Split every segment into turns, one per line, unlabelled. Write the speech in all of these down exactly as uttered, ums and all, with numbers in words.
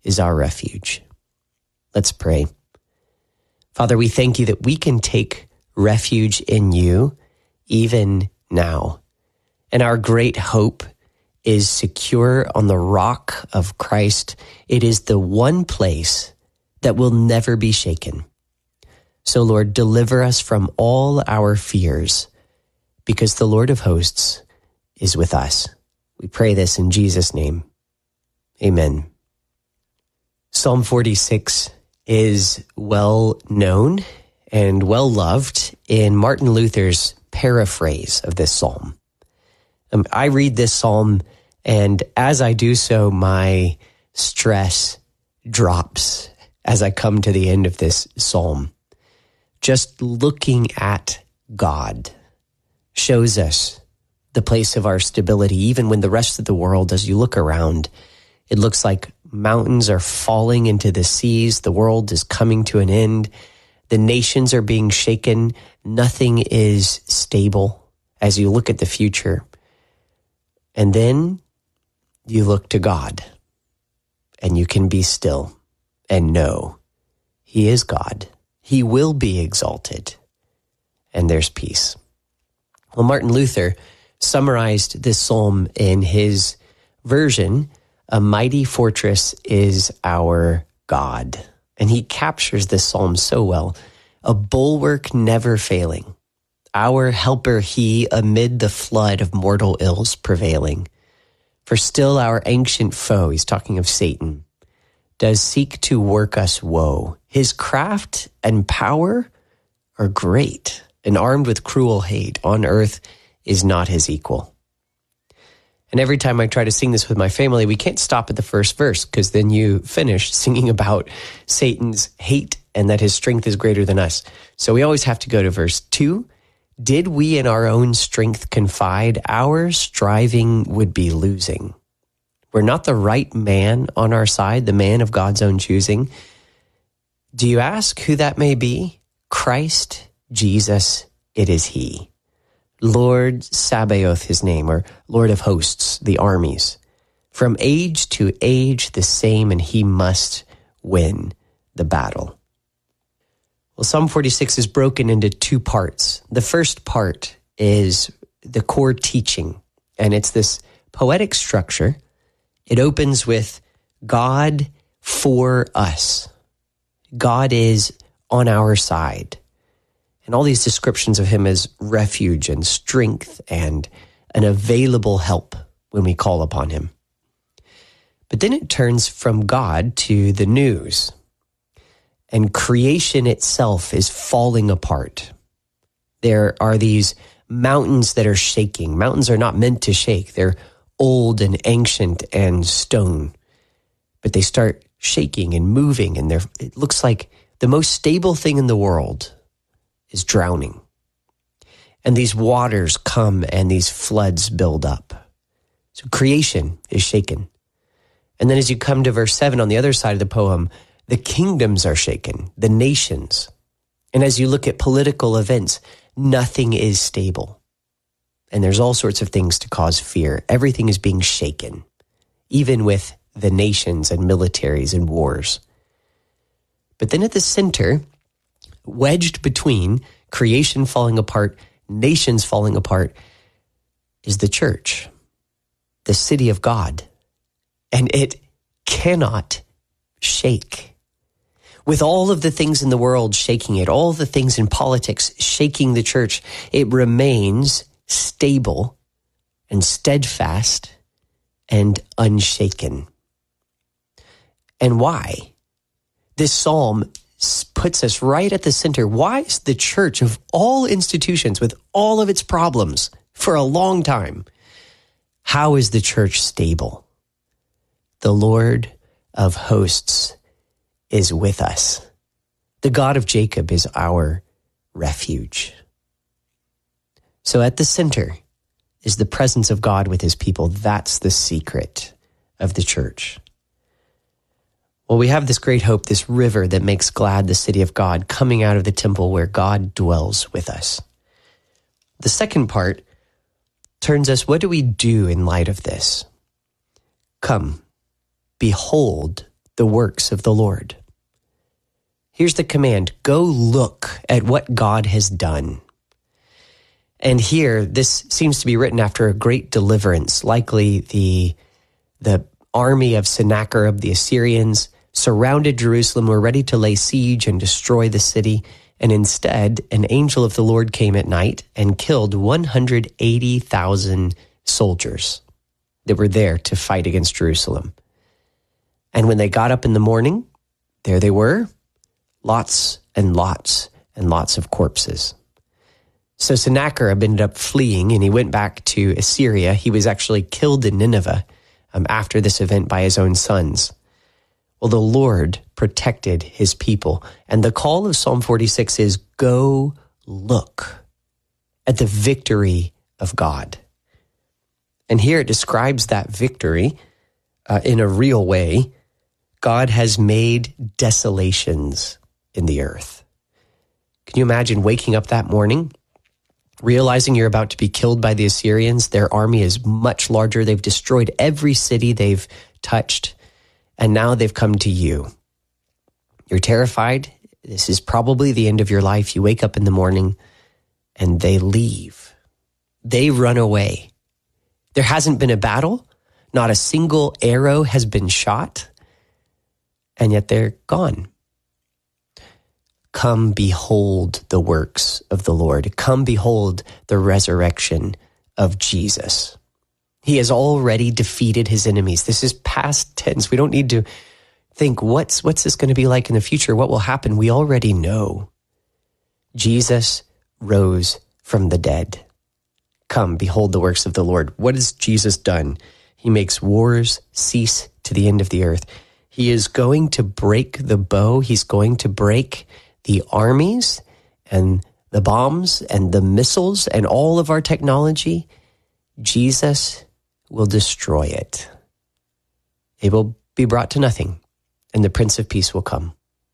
is our refuge. Let's pray. Father, we thank you that we can take refuge in you even now. And our great hope is secure on the rock of Christ. It is the one place that will never be shaken. So, Lord, deliver us from all our fears, because the Lord of hosts is with us. We pray this in Jesus' name. Amen. Psalm forty-six is well known and well loved in Martin Luther's paraphrase of this psalm. Um, I read this psalm, and as I do so, my stress drops as I come to the end of this psalm. Just looking at God shows us the place of our stability, even when the rest of the world, as you look around, it looks like mountains are falling into the seas. The world is coming to an end. The nations are being shaken. Nothing is stable as you look at the future. And then you look to God, and you can be still and know He is God. He will be exalted, and there's peace. Well, Martin Luther summarized this psalm in his version, "A mighty fortress is our God." And he captures this psalm so well. A bulwark never failing, our helper he amid the flood of mortal ills prevailing. For still our ancient foe, he's talking of Satan, does seek to work us woe. His craft and power are great, and armed with cruel hate, on earth is not his equal. And every time I try to sing this with my family, we can't stop at the first verse, because then you finish singing about Satan's hate and that his strength is greater than us. So we always have to go to verse two. Did we in our own strength confide, our striving would be losing. We're not the right man on our side, the man of God's own choosing. Do you ask who that may be? Christ Jesus, it is he. Lord Sabaoth, his name, or Lord of hosts, the armies. From age to age the same, and he must win the battle. Well, Psalm forty-six is broken into two parts. The first part is the core teaching, and it's this poetic structure. It opens with God for us. God is on our side. And all these descriptions of him as refuge and strength and an available help when we call upon him. But then it turns from God to the news. And creation itself is falling apart. There are these mountains that are shaking. Mountains are not meant to shake. They're old and ancient and stone. But they start shaking and moving, and they're, it looks like the most stable thing in the world is drowning. And these waters come and these floods build up. So creation is shaken. And then as you come to verse seven on the other side of the poem, the kingdoms are shaken, the nations. And as you look at political events, nothing is stable. And there's all sorts of things to cause fear. Everything is being shaken, even with the nations and militaries and wars. But then at the center, wedged between creation falling apart, nations falling apart, is the church, the city of God. And it cannot shake. With all of the things in the world shaking it, all the things in politics shaking the church, it remains stable and steadfast and unshaken. And why? This psalm puts us right at the center. Why is the church of all institutions, with all of its problems for a long time, how is the church stable? The Lord of hosts is with us. The God of Jacob is our refuge. So at the center is the presence of God with his people. That's the secret of the church. Well, we have this great hope, this river that makes glad the city of God, coming out of the temple where God dwells with us. The second part turns us, what do we do in light of this? Come, behold the works of the Lord. Here's the command: go look at what God has done. And here, this seems to be written after a great deliverance. Likely the, the army of Sennacherib, the Assyrians, surrounded Jerusalem, were ready to lay siege and destroy the city. And instead, an angel of the Lord came at night and killed one hundred eighty thousand soldiers that were there to fight against Jerusalem. And when they got up in the morning, there they were, lots and lots and lots of corpses. So Sennacherib ended up fleeing, and he went back to Assyria. He was actually killed in Nineveh um, after this event by his own sons. Well, the Lord protected his people. And the call of Psalm forty-six is, go look at the victory of God. And here it describes that victory uh, in a real way. God has made desolations in the earth. Can you imagine waking up that morning, realizing you're about to be killed by the Assyrians? Their army is much larger. They've destroyed every city they've touched, and now they've come to you. You're terrified. This is probably the end of your life. You wake up in the morning, and they leave. They run away. There hasn't been a battle. Not a single arrow has been shot, and yet they're gone. Come behold the works of the Lord. Come behold the resurrection of Jesus. He has already defeated his enemies. This is past tense. We don't need to think, what's, what's this going to be like in the future? What will happen? We already know. Jesus rose from the dead. Come, behold the works of the Lord. What has Jesus done? He makes wars cease to the end of the earth. He is going to break the bow. He's going to break the armies and the bombs and the missiles and all of our technology. Jesus will destroy it. It will be brought to nothing, and the Prince of Peace will come.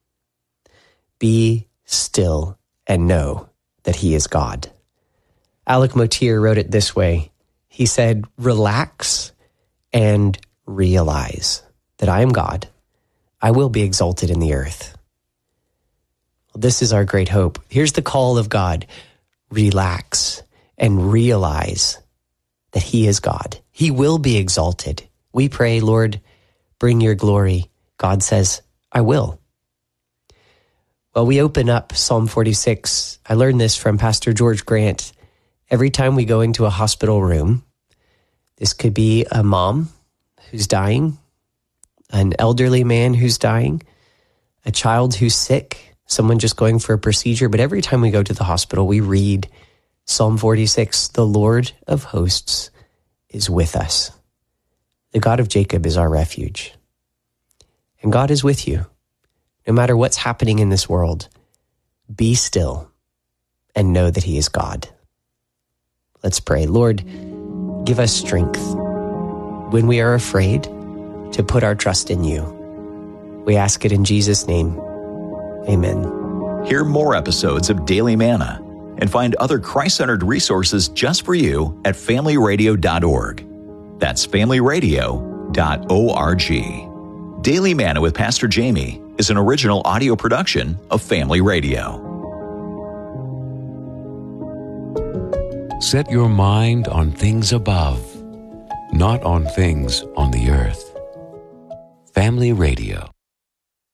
Be still and know that he is God. Alec Motyer wrote it this way. He said, relax and realize that I am God. I will be exalted in the earth. Well, this is our great hope. Here's the call of God. Relax and realize that he is God. He will be exalted. We pray, Lord, bring your glory. God says, I will. Well, we open up Psalm forty-six. I learned this from Pastor George Grant. Every time we go into a hospital room, this could be a mom who's dying, an elderly man who's dying, a child who's sick, someone just going for a procedure. But every time we go to the hospital, we read Psalm forty-six, the Lord of hosts is with us. The God of Jacob is our refuge. And God is with you. No matter what's happening in this world, be still and know that he is God. Let's pray. Lord, give us strength when we are afraid to put our trust in you. We ask it in Jesus' name. Amen.
Hear more episodes of Daily Manna and find other Christ-centered resources just for you at family radio dot org. That's family radio dot org. Daily Manna with Pastor Jamie is an original audio production of Family Radio.
Set your mind on things above, not on things on the earth. Family Radio.